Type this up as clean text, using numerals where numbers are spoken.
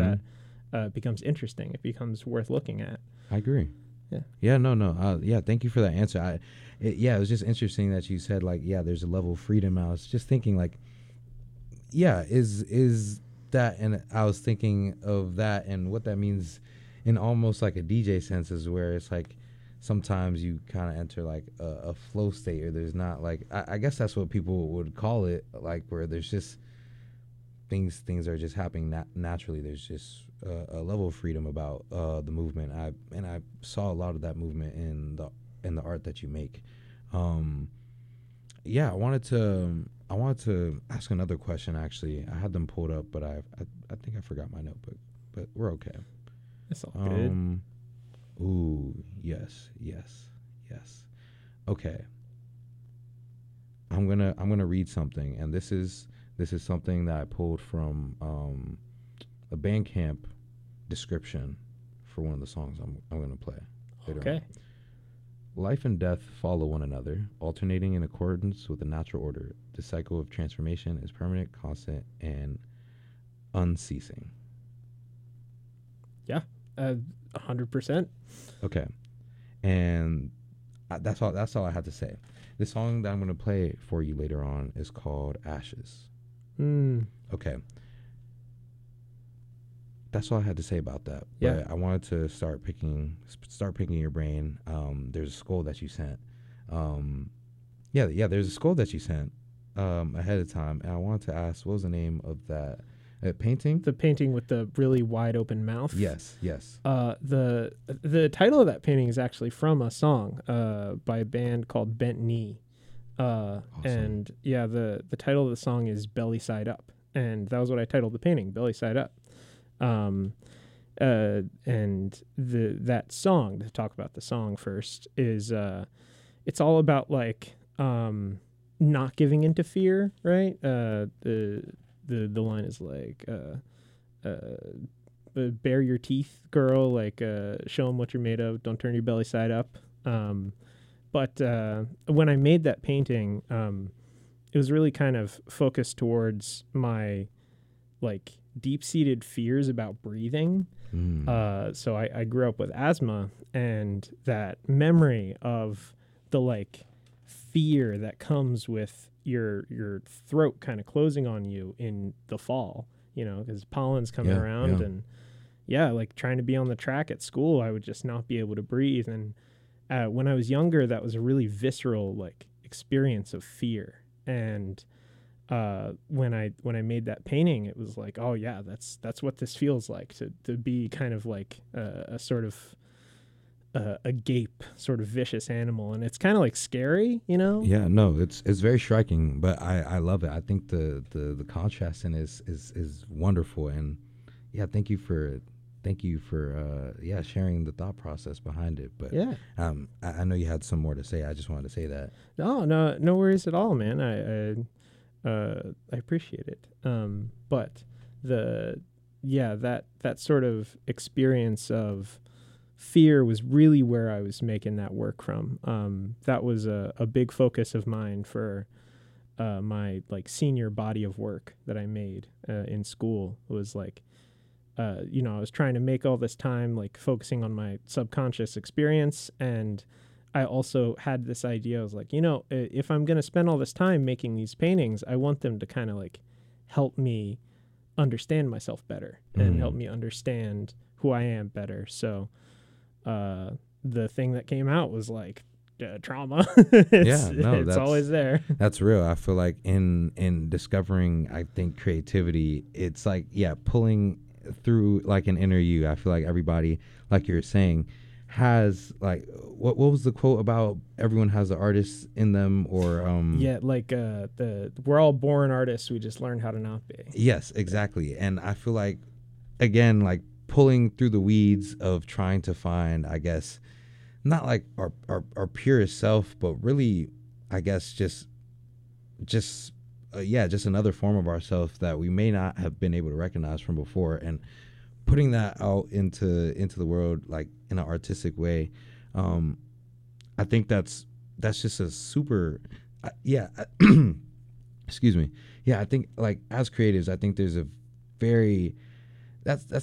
that becomes interesting. It becomes worth looking at. I agree. Yeah. Yeah, no. Yeah, thank you for that answer. It was just interesting that you said, like, yeah, there's a level of freedom. I was just thinking, like, yeah, is that, and I was thinking of that and what that means in almost like a DJ sense, is where it's like sometimes you kind of enter like a flow state, or there's not like, I guess that's what people would call it, like where there's just things are just happening naturally. There's just a level of freedom about the movement. I saw a lot of that movement in the art that you make. Yeah, I wanted to ask another question. Actually, I had them pulled up, but I think I forgot my notebook. But we're okay. It's all good. Ooh, yes. Okay. I'm gonna read something, and this is something that I pulled from a Bandcamp description for one of the songs I'm gonna play later Okay. on. Life and death follow one another, alternating in accordance with a natural order. The cycle of transformation is permanent, constant, and unceasing. Yeah. 100%. Okay, and that's all I had to say. The song that I'm going to play for you later on is called Ashes. Okay, that's all I had to say about that. Yeah. But I wanted to start picking your brain. There's a scroll that you sent. Yeah. There's a scroll that you sent ahead of time, and I wanted to ask, what was the name of that painting? The painting with the really wide open mouth. Yes. The title of that painting is actually from a song by a band called Bent Knee. Awesome. And yeah, the title of the song is Belly Side Up, and that was what I titled the painting, Belly Side Up. And that song, to talk about the song first, is it's all about like not giving into fear, right? The line is like bare your teeth, girl, like show them what you're made of, don't turn your belly side up. But when I made that painting, it was really kind of focused towards my like deep-seated fears about breathing. So I grew up with asthma, and that memory of the like fear that comes with your throat kind of closing on you in the fall, you know, because pollen's coming around. And like trying to be on the track at school, I would just not be able to breathe. And when I was younger, that was a really visceral like experience of fear. And when I made that painting, it was like, oh yeah, that's what this feels like to be kind of like a sort of a gape, sort of vicious animal, and it's kind of like scary, you know? Yeah, no, it's very striking, but I love it. I think the contrast in it is wonderful, and yeah, thank you for sharing the thought process behind it. But Yeah. I know you had some more to say. I just wanted to say that. No worries at all, man. I appreciate it. But that sort of experience of fear was really where I was making that work from. That was a big focus of mine for my like senior body of work that I made in school. It was like, I was trying to make all this time like focusing on my subconscious experience, and I also had this idea. I was like, if I'm going to spend all this time making these paintings, I want them to kind of like help me understand myself better and help me understand who I am better. So the thing that came out was like trauma. It's always there. That's real. I feel like in discovering, I think, creativity, it's like, pulling through like an inner you. I feel like everybody, like you're saying, has like what was the quote about everyone has an artist in them, or we're all born artists, we just learn how to not be. Yes, exactly. And I feel like, again, like pulling through the weeds of trying to find, I guess, not like our purest self, but really, I guess, just another form of ourselves that we may not have been able to recognize from before, and putting that out into the world like in an artistic way. I think that's just a super excuse me. Yeah, I think like as creatives, I think there's a very that's